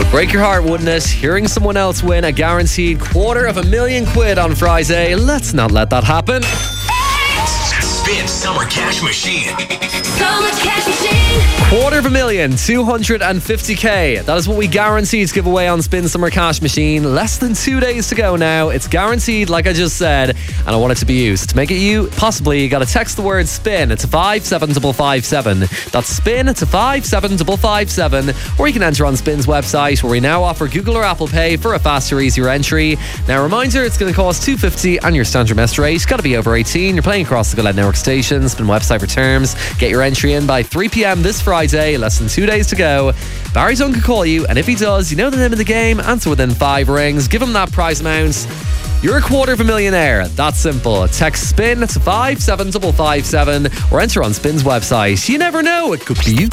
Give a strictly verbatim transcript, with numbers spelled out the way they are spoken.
Break your heart, wouldn't it? Hearing someone else win a guaranteed quarter of a million quid on Friday. Let's not let that happen. Spin Summer Cash Machine. Summer Cash Machine. Quarter of a million, two hundred fifty k. That is what we guarantee to give away on Spin Summer Cash Machine. Less than two days to go now. It's guaranteed, like I just said, and I want it to be you. So to make it you, possibly, you got to text the word SPIN. It's five seven five five seven. That's SPIN. It's five seven five five seven. Or you can enter on Spin's website, where we now offer Google or Apple Pay for a faster, easier entry. Now, reminder, it's going to cost two hundred fifty and your standard message rate. Got to be over eighteen. You're playing across the Go Loud Network stations. Spin website for terms. Get your entry in by three p.m. this Friday. Less than two days to go. Barry Dunn could call you, and if he does, you know the name of the game. Answer within five rings. Give him that prize amount. You're a quarter of a millionaire. That's simple. Text SPIN to five seven five five seven or enter on Spin's website. You never know, it could be you.